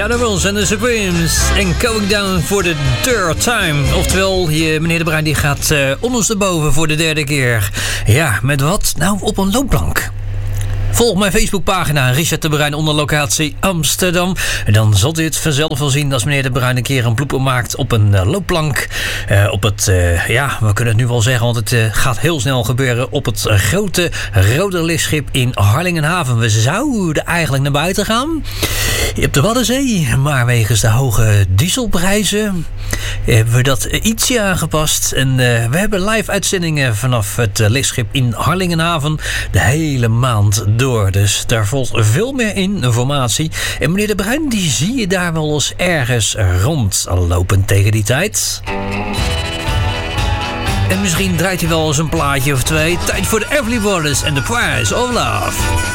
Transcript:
Shadow Wills en de Supremes. En Going Down for the Third Time. Oftewel, meneer De Bruin die gaat ondersteboven voor de derde keer. Ja, met wat? Nou, op een loopplank. Volg mijn Facebookpagina Richard De Bruin onder locatie Amsterdam. Dan zult u het vanzelf wel zien als meneer De Bruin een keer een blooper maakt op een loopplank. We kunnen het nu wel zeggen, want het gaat heel snel gebeuren op het grote rode lichtschip in Harlingenhaven. We zouden eigenlijk naar buiten gaan op de Waddenzee, maar wegens de hoge dieselprijzen hebben we dat ietsje aangepast. En we hebben live uitzendingen vanaf het lichtschip in Harlingenhaven de hele maand door. Dus daar volgt veel meer informatie. En meneer De Bruin, die zie je daar wel eens ergens rondlopen tegen die tijd. En misschien draait hij wel eens een plaatje of twee. Tijd voor de Everly Brothers en The Price of Love.